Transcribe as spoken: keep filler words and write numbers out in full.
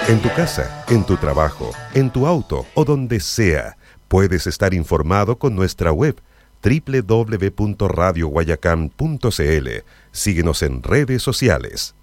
En tu casa, en tu trabajo, en tu auto o donde sea, puedes estar informado con nuestra web doble u doble u doble u punto radio guayacán punto c l. Síguenos en redes sociales.